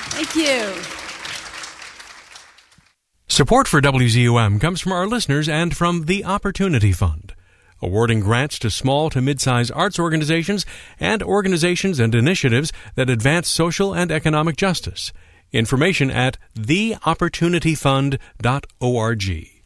Thank you. Support for WZUM comes from our listeners and from the Opportunity Fund, awarding grants to small to mid-size arts organizations and initiatives that advance social and economic justice. Information at theopportunityfund.org.